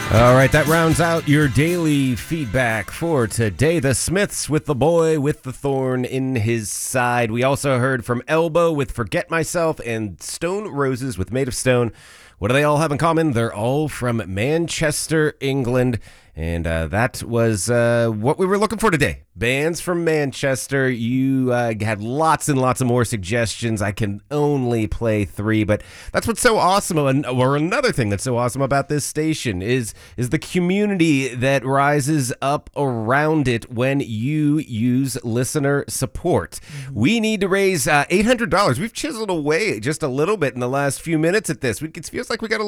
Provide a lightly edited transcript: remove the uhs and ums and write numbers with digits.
All right, that rounds out your daily feedback for today. The Smiths with The Boy with the Thorn in His Side. We also heard from Elbow with Forget Myself and Stone Roses with Made of Stone. What do they all have in common? They're all from Manchester, England. And that was what we were looking for today. Bands from Manchester. You had lots and lots of more suggestions. I can only play 3, but that's what's so awesome. Or another thing that's so awesome about this station is the community that rises up around it when you use listener support. We need to raise $800. We've chiseled away just a little bit in the last few minutes at this. It feels like we got a